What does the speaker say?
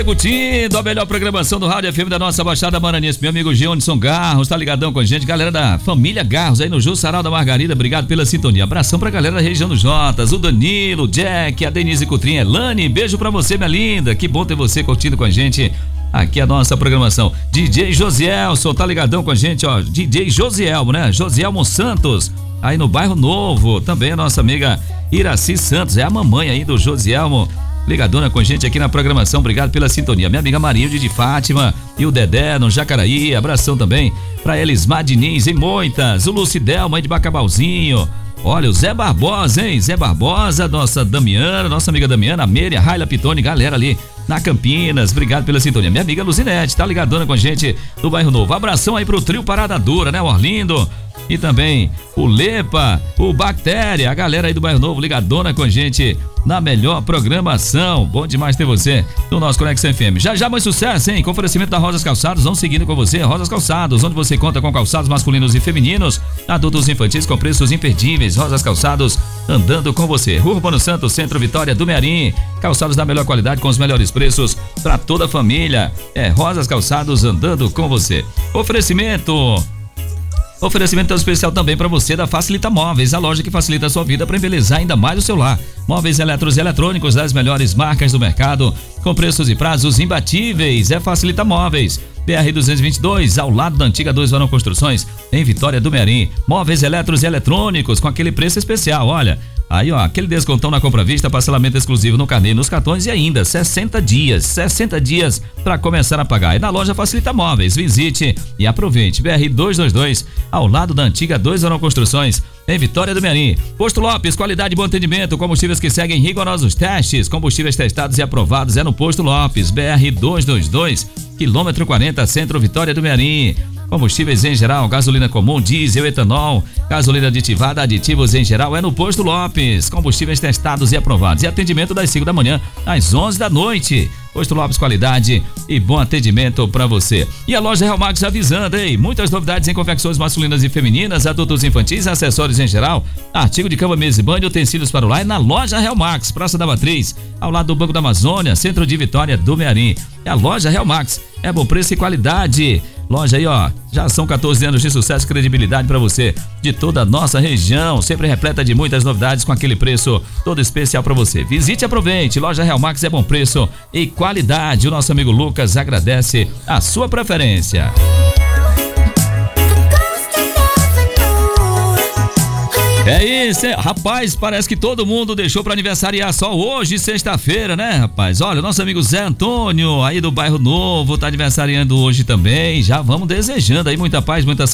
Curtindo a melhor programação do Rádio FM da nossa Baixada Maranhense. Meu amigo Geonison Garros tá ligadão com a gente. Galera da família Garros aí no Jussaral da Margarida, obrigado pela sintonia. Abração pra galera da região dos Jotas, o Danilo, o Jack, a Denise Coutrinho, Elane, beijo pra você, minha linda. Que bom ter você curtindo com a gente aqui a nossa programação. DJ Josielson tá ligadão com a gente, ó. DJ Josielmo, né? Josielmo Santos, aí no Bairro Novo. Também a nossa amiga Iraci Santos, é a mamãe aí do Josielmo, ligadona com a gente aqui na programação, obrigado pela sintonia. Minha amiga Marilde de Fátima e o Dedé no Jacaraí, abração também pra Elismar Diniz em Moitas, o Lucidel, mãe de Bacabalzinho. Olha, o Zé Barbosa, hein? Zé Barbosa, nossa Damiana, nossa amiga Damiana, a Meire, a Raila Pitone, galera ali na Campinas, obrigado pela sintonia. Minha amiga Luzinete, tá ligadona com a gente do Bairro Novo. Abração aí pro trio Parada Dura, né? O Orlindo e também o Lepa, o Bactéria, a galera aí do Bairro Novo ligadona com a gente na melhor programação. Bom demais ter você no nosso Conexão FM. Já mais sucesso, hein? Com oferecimento da Rosas Calçados, vamos seguindo com você. Rosas Calçados, onde você conta com calçados masculinos e femininos, adultos e infantis com preços imperdíveis. Rosas Calçados, andando com você. Rua Urbano Santos, Centro Vitória do Mearim. Calçados da melhor qualidade com os melhores preços para toda a família. É Rosas Calçados, andando com você. Oferecimento tão especial também para você da Facilita Móveis, a loja que facilita a sua vida para embelezar ainda mais o seu lar. Móveis eletros e eletrônicos das melhores marcas do mercado, com preços e prazos imbatíveis. É Facilita Móveis. BR 222, ao lado da antiga 2 Varão Construções, em Vitória do Mearim. Móveis eletros e eletrônicos com aquele preço especial, olha. Aí, ó, aquele descontão na compra à vista, parcelamento exclusivo no carnê, nos cartões e ainda 60 dias para começar a pagar. E na loja Facilita Móveis, visite e aproveite. BR 222, ao lado da antiga 2 Varão Construções, em Vitória do Mearim. Posto Lopes, qualidade e bom atendimento, combustíveis que seguem rigorosos testes, combustíveis testados e aprovados é no Posto Lopes. BR 222, quilômetro 40, Centro Vitória do Mearim. Combustíveis em geral, gasolina comum, diesel, etanol, gasolina aditivada, aditivos em geral, é no Posto Lopes. Combustíveis testados e aprovados. E atendimento das 5 da manhã às 11 da noite. Posto Lopes, qualidade e bom atendimento para você. E a loja Real Max avisando, hein? Muitas novidades em confecções masculinas e femininas, adultos e infantis, acessórios em geral, artigo de cama, mesa e banho, utensílios para o lar, na loja Real Max, Praça da Matriz, ao lado do Banco da Amazônia, Centro de Vitória do Mearim. É a loja Real Max, é bom preço e qualidade. Loja aí, ó, já são 14 anos de sucesso e credibilidade para você de toda a nossa região, sempre repleta de muitas novidades com aquele preço todo especial para você. Visite e aproveite, loja Real Max é bom preço e qualidade. O nosso amigo Lucas agradece a sua preferência. É isso, rapaz, parece que todo mundo deixou pra aniversariar só hoje, sexta-feira, né, rapaz? Olha, o nosso amigo Zé Antônio, aí do Bairro Novo, tá aniversariando hoje também. Já vamos desejando aí muita paz, muita saúde.